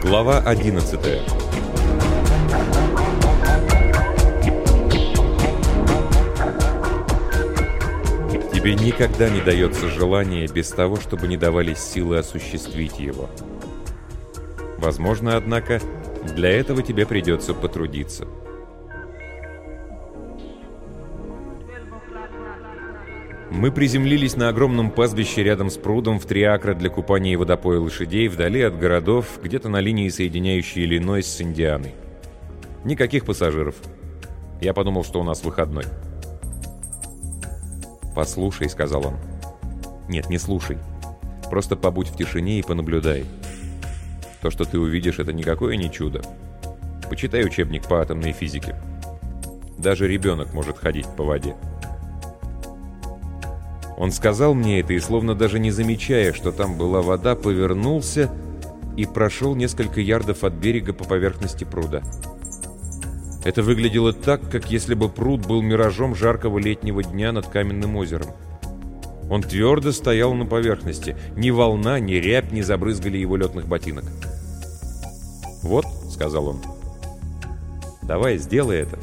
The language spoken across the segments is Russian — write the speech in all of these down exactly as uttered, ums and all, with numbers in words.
Глава одиннадцатая. Тебе никогда не дается желание без того, чтобы не давались силы осуществить его. Возможно, однако, для этого тебе придется потрудиться. Мы приземлились на огромном пастбище рядом с прудом в три акра для купания и водопоя лошадей вдали от городов, где-то на линии, соединяющей Иллинойс с Индианой. Никаких пассажиров. Я подумал, что у нас выходной. «Послушай», — сказал он. «Нет, не слушай. Просто побудь в тишине и понаблюдай. То, что ты увидишь, это никакое не чудо. Почитай учебник по атомной физике. Даже ребенок может ходить по воде». Он сказал мне это и, словно даже не замечая, что там была вода, повернулся и прошел несколько ярдов от берега по поверхности пруда. Это выглядело так, как если бы пруд был миражом жаркого летнего дня над каменным озером. Он твердо стоял на поверхности. Ни волна, ни рябь не забрызгали его летных ботинок. «Вот», — сказал он, — «давай, сделай это».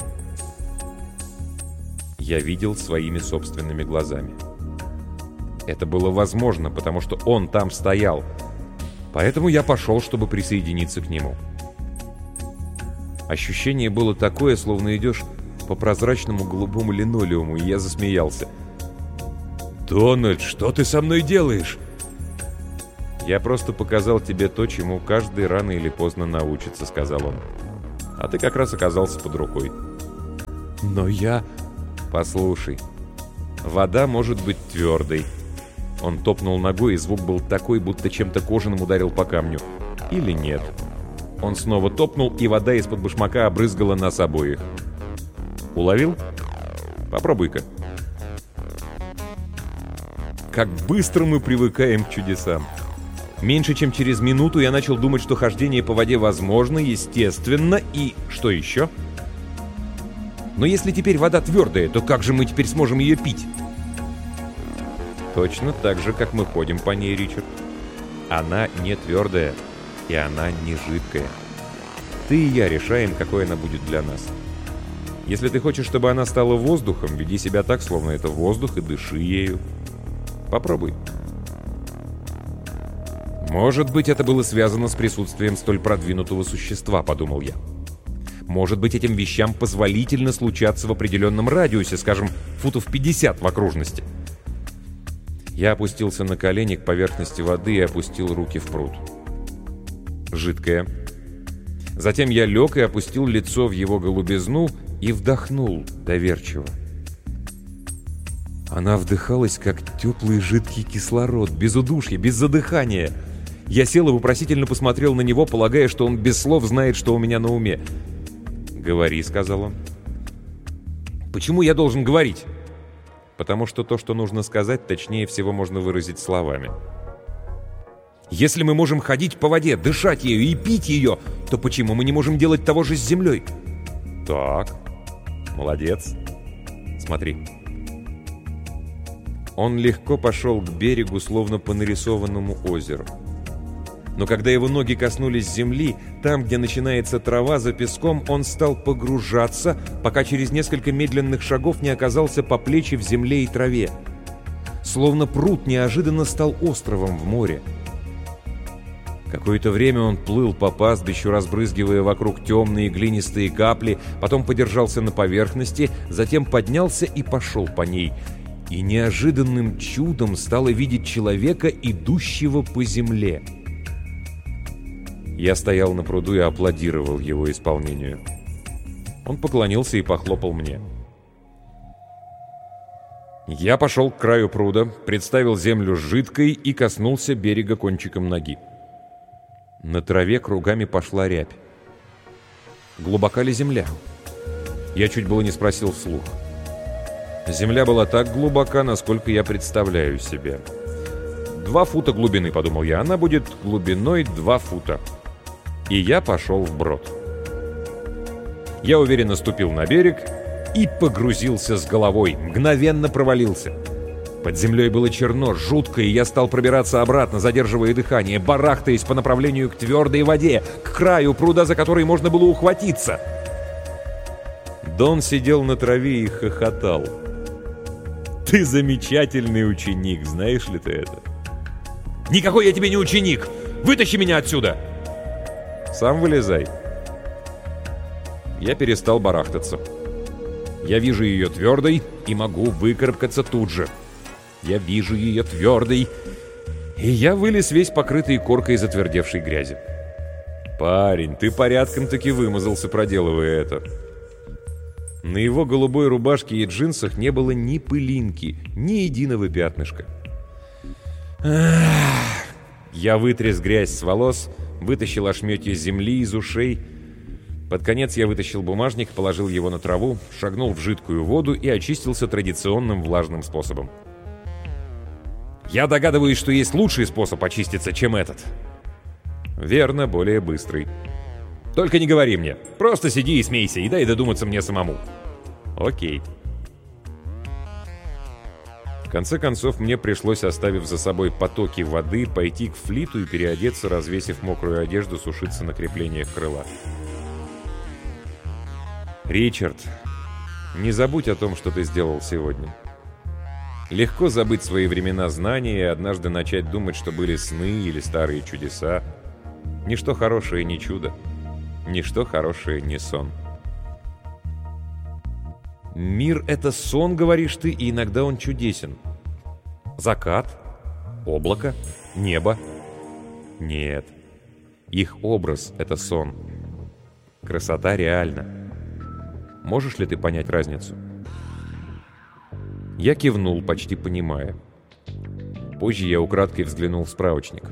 Я видел своими собственными глазами. Это было возможно, потому что он там стоял. Поэтому я пошел, чтобы присоединиться к нему. Ощущение было такое, словно идешь по прозрачному голубому линолеуму, и я засмеялся. «Дональд, что ты со мной делаешь?» «Я просто показал тебе то, чему каждый рано или поздно научится», — сказал он. «А ты как раз оказался под рукой». «Но я...» «Послушай, вода может быть твердой». Он топнул ногой, и звук был такой, будто чем-то кожаным ударил по камню. Или нет. Он снова топнул, и вода из-под башмака обрызгала нас обоих. Уловил? Попробуй-ка. Как быстро мы привыкаем к чудесам. Меньше чем через минуту я начал думать, что хождение по воде возможно, естественно, и... Что еще? Но если теперь вода твердая, то как же мы теперь сможем ее пить? Точно так же, как мы ходим по ней, Ричард. Она не твердая, и она не жидкая. Ты и я решаем, какой она будет для нас. Если ты хочешь, чтобы она стала воздухом, веди себя так, словно это воздух, и дыши ею. Попробуй. Может быть, это было связано с присутствием столь продвинутого существа, подумал я. Может быть, этим вещам позволительно случаться в определенном радиусе, скажем, футов пятьдесят в окружности. Я опустился на колени к поверхности воды и опустил руки в пруд. Жидкая. Затем я лег и опустил лицо в его голубизну и вдохнул доверчиво. Она вдыхалась, как теплый жидкий кислород, без удушья, без задыхания. Я сел и вопросительно посмотрел на него, полагая, что он без слов знает, что у меня на уме. «Говори», — сказал он. «Почему я должен говорить?» Потому что то, что нужно сказать, точнее всего можно выразить словами. Если мы можем ходить по воде, дышать ею и пить ее, то почему мы не можем делать того же с землей? Так, молодец. Смотри. Он легко пошел к берегу, словно по нарисованному озеру. Но когда его ноги коснулись земли, там, где начинается трава за песком, он стал погружаться, пока через несколько медленных шагов не оказался по плечи в земле и траве. Словно пруд неожиданно стал островом в море. Какое-то время он плыл по пастбищу, разбрызгивая вокруг темные глинистые капли, потом подержался на поверхности, затем поднялся и пошел по ней. И неожиданным чудом стало видеть человека, идущего по земле. Я стоял на пруду и аплодировал его исполнению. Он поклонился и похлопал мне. Я пошел к краю пруда, представил землю жидкой и коснулся берега кончиком ноги. На траве кругами пошла рябь. Глубока ли земля? Я чуть было не спросил вслух. Земля была так глубока, насколько я представляю себе. Два фута глубины, подумал я, она будет глубиной два фута. И я пошел вброд. Я уверенно ступил на берег и погрузился с головой, мгновенно провалился. Под землей было черно, жутко, и я стал пробираться обратно, задерживая дыхание, барахтаясь по направлению к твердой воде, к краю пруда, за который можно было ухватиться. Дон сидел на траве и хохотал. «Ты замечательный ученик, знаешь ли ты это?» «Никакой я тебе не ученик! Вытащи меня отсюда!» «Сам вылезай». Я перестал барахтаться. Я вижу ее твердой и могу выкарабкаться тут же. Я вижу ее твердой, и я вылез весь покрытый коркой затвердевшей грязи. «Парень, ты порядком-таки вымазался, проделывая это». На его голубой рубашке и джинсах не было ни пылинки, ни единого пятнышка. Ах! Я вытряс грязь с волос, вытащил ошметья земли из ушей. Под конец я вытащил бумажник, положил его на траву, шагнул в жидкую воду и очистился традиционным влажным способом. Я догадываюсь, что есть лучший способ очиститься, чем этот. Верно, более быстрый. Только не говори мне. Просто сиди и смейся, и дай додуматься мне самому. Окей. В конце концов, мне пришлось, оставив за собой потоки воды, пойти к Флиту и переодеться, развесив мокрую одежду, сушиться на креплениях крыла. Ричард, не забудь о том, что ты сделал сегодня. Легко забыть свои времена знания и однажды начать думать, что были сны или старые чудеса. Ничто хорошее не чудо. Ничто хорошее не сон. Мир — это сон, говоришь ты, и иногда он чудесен. Закат, облако, небо. Нет. Их образ — это сон. Красота реальна. Можешь ли ты понять разницу? Я кивнул, почти понимая. Позже я украдкой взглянул в справочник.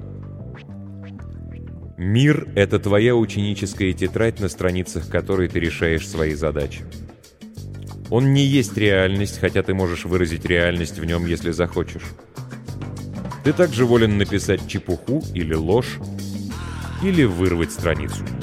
Мир — это твоя ученическая тетрадь, на страницах которой ты решаешь свои задачи. Он не есть реальность, хотя ты можешь выразить реальность в нем, если захочешь. Ты также волен написать чепуху или ложь, или вырвать страницу.